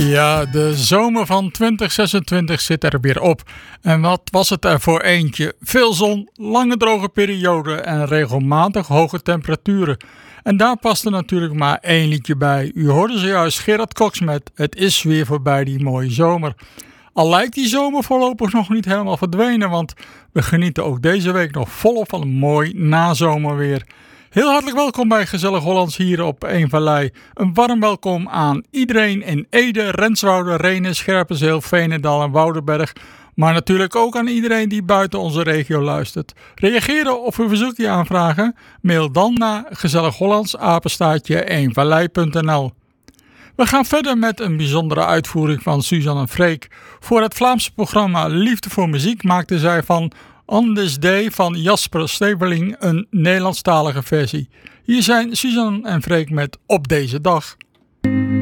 Ja, de zomer van 2026 zit er weer op. En wat was het er voor eentje? Veel zon, lange droge perioden en regelmatig hoge temperaturen. En daar past er natuurlijk maar één liedje bij. U hoorde zojuist Gerard Cox met Het is weer voorbij die mooie zomer. Al lijkt die zomer voorlopig nog niet helemaal verdwenen, want we genieten ook deze week nog volop van een mooi nazomerweer. Heel hartelijk welkom bij Gezellig Hollands hier op Eemvallei. Een warm welkom aan iedereen in Ede, Renswoude, Rhenen, Scherpenzeel, Veenendaal en Woudenberg. Maar natuurlijk ook aan iedereen die buiten onze regio luistert. Reageren of een verzoekje aanvragen? Mail dan naar gezellighollands@eenvallei.nl. We gaan verder met een bijzondere uitvoering van Suzanne en Freek. Voor het Vlaamse programma Liefde voor Muziek maakte zij van On This Day van Jasper Steveling een Nederlandstalige versie. Hier zijn Suzanne en Freek met Op Deze Dag.